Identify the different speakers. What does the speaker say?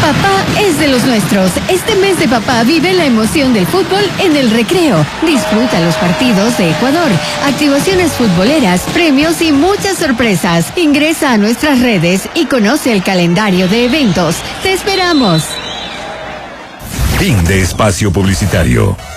Speaker 1: Papá es de los nuestros. Este mes de papá vive la emoción del fútbol en el recreo. Disfruta los partidos de Ecuador, activaciones futboleras, premios y muchas sorpresas. Ingresa a nuestras redes y conoce el calendario de eventos. ¡Te esperamos!
Speaker 2: Fin de espacio publicitario.